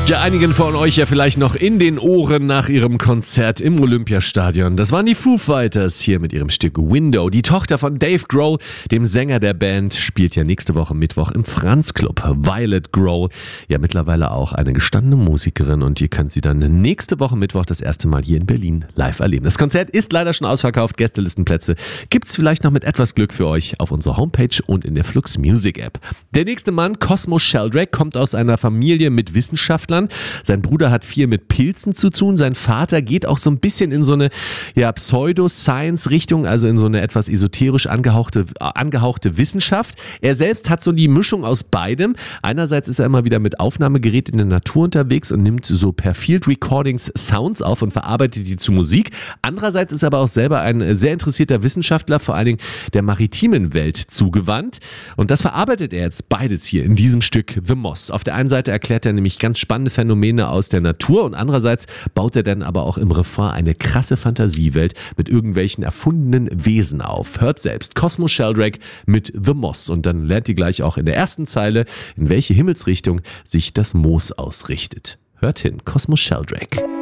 Ja, einigen von euch ja vielleicht noch in den Ohren nach ihrem Konzert im Olympiastadion. Das waren die Foo Fighters hier mit ihrem Stück Window. Die Tochter von Dave Grohl, dem Sänger der Band, spielt ja nächste Woche Mittwoch im Franz Club. Violet Grohl, ja mittlerweile auch eine gestandene Musikerin, und ihr könnt sie dann nächste Woche Mittwoch das erste Mal hier in Berlin live erleben. Das Konzert ist leider schon ausverkauft. Gästelistenplätze gibt's vielleicht noch mit etwas Glück für euch auf unserer Homepage und in der Flux Music App. Der nächste Mann, Cosmo Sheldrake, kommt aus einer Familie mit Wissenschaftlern. Sein Bruder hat viel mit Pilzen zu tun. Sein Vater geht auch so ein bisschen in so eine Pseudo-Science-Richtung, also in so eine etwas esoterisch angehauchte Wissenschaft. Er selbst hat so die Mischung aus beidem. Einerseits ist er immer wieder mit Aufnahmegeräten in der Natur unterwegs und nimmt so per Field Recordings Sounds auf und verarbeitet die zu Musik. Andererseits ist er aber auch selber ein sehr interessierter Wissenschaftler, vor allen Dingen der maritimen Welt zugewandt. Und das verarbeitet er jetzt beides hier in diesem Stück The Moss. Auf der einen Seite erklärt er nämlich ganz spannende Phänomene aus der Natur und andererseits baut er dann aber auch im Refrain eine krasse Fantasiewelt mit irgendwelchen erfundenen Wesen auf. Hört selbst Cosmo Sheldrake mit The Moss und dann lernt ihr gleich auch in der ersten Zeile, in welche Himmelsrichtung sich das Moos ausrichtet. Hört hin, Cosmo Sheldrake.